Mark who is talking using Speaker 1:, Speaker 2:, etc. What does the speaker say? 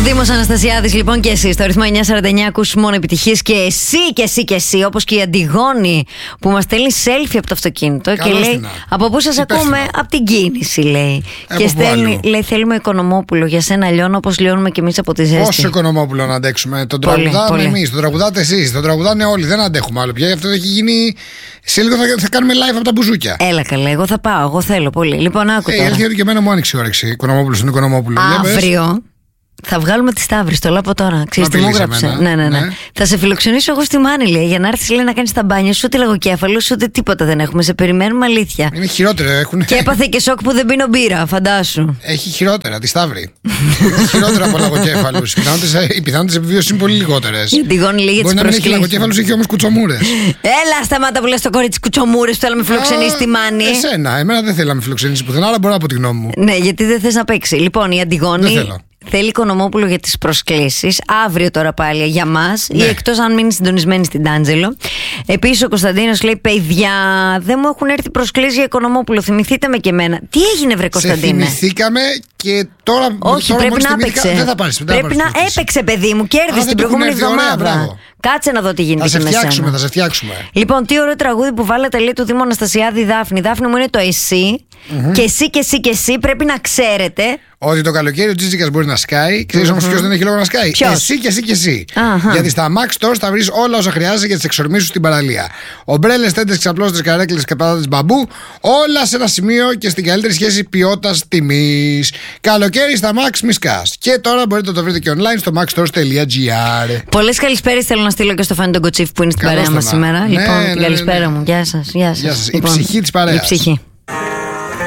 Speaker 1: Δήμος Αναστασιάδης, λοιπόν, και εσύ στο ρυθμό 949 ακούς μόνο επιτυχίες. Και εσύ, όπως και η Αντιγόνη που μας στέλνει selfie από το αυτοκίνητο.
Speaker 2: Καλώς
Speaker 1: και λέει: από πού σας ακούμε? Από την κίνηση, λέει. Και στέλνει, λέει: θέλουμε Οικονομόπουλο για σένα, λιώνω όπως λιώνουμε κι εμείς από τη ζέστη.
Speaker 2: Πόσο Οικονομόπουλο να αντέξουμε? Τον τραγουδάμε εμείς, τον τραγουδάτε εσείς, τον τραγουδάνε όλοι. Δεν αντέχουμε άλλο πια. Αυτό έχει γίνει. Σε λίγο θα κάνουμε live από τα μπουζούκια.
Speaker 1: Έλα καλέ, εγώ θα πάω, εγώ θέλω πολύ. Λοιπόν, άκου τώρα.
Speaker 2: Η αλήθεια είναι και εμένα μου άνοιξε η όρεξη. Οικονομόπουλο είναι Οικονομόπουλο.
Speaker 1: Αύριο θα βγάλουμε τη Σταύρη, το λέω από τώρα. Ξέρεις τι μου έγραψε? Ναι. Θα σε φιλοξενήσω εγώ στη Μάνη, λέει, για να έρθεις, λέει, να κάνεις τα μπάνια σου. Ούτε λαγοκέφαλο, ούτε τίποτα δεν έχουμε. Σε περιμένουμε, αλήθεια.
Speaker 2: Είναι χειρότερα.
Speaker 1: Και έπαθε και σοκ που δεν πίνω μπύρα, φαντάσου.
Speaker 2: Έχει χειρότερα, τη Σταύρη. Χειρότερα από λαγοκέφαλου. Οι πιθανότητες επιβίωσης είναι πολύ λιγότερες.
Speaker 1: Η Αντιγόνη λέει για τις προσκλήσεις.
Speaker 2: Δεν έχει λαγοκέφαλους, έχει όμως κουτσομούρες.
Speaker 1: Έλα, σταμάτα που λες το κορίτσι κουτσομούρες, θέλω να με φιλοξενήσει στη Μάνη.
Speaker 2: Εμένα δεν θέλω να με φιλοξενήσει πουθενά, αλλά μπορώ από τη γνώμη μου.
Speaker 1: Ναι, γιατί δεν θες να παίξει. Λοιπόν, η Αντιγόνη θέλει Οικονομόπουλο για τις προσκλήσεις. Αύριο τώρα πάλι για μας, ή εκτός αν μείνει συντονισμένη στην Τάντζελο. Επίσης ο Κωνσταντίνος λέει: παιδιά, δεν μου έχουν έρθει προσκλήσεις για Οικονομόπουλο. Θυμηθείτε με και εμένα. Τι έγινε, βρε Κωνσταντίνε?
Speaker 2: Θυμηθήκαμε και τώρα.
Speaker 1: Όχι,
Speaker 2: τώρα
Speaker 1: πρέπει να έπαιξε.
Speaker 2: Δεν θα πάρεις,
Speaker 1: πρέπει να έπαιξε, παιδί μου. Κέρδισε την προηγούμενη εβδομάδα. Κάτσε να δω τι γίνεται.
Speaker 2: Θα σε φτιάξουμε.
Speaker 1: Λοιπόν, τι ωραίο τραγούδι που βάλατε, λέει, του Δήμου Αναστασιάδη Δάφνη. Δάφνη μου είναι το εσύ. Και εσύ πρέπει να ξέρετε
Speaker 2: ότι το καλοκαίρι ο Τζίτζικας μπορεί να σκάει. Ξέρεις όμως ποιος δεν έχει λόγο να σκάει?
Speaker 1: Ποιος?
Speaker 2: Εσύ. Γιατί στα Max Stores θα βρεις όλα όσα χρειάζεσαι για τις εξορμήσεις σου στην παραλία. Ομπρέλες, τέντες, ξαπλώστρες, καρέκλες και πατάτες μπαμπού. Όλα σε ένα σημείο και στην καλύτερη σχέση ποιότητας-τιμής. Καλοκαίρι στα Max Μισκάς. Και τώρα μπορείτε να το βρείτε και online στο maxstores.gr.
Speaker 1: Πολλές καλησπέρες θέλω να στείλω και στο Φάνη τον Κοτσίφ που είναι στην παρέα μας σήμερα. Λοιπόν, την καλησπέρα μου. Γεια σας.
Speaker 2: Η ψυχή της παρέας.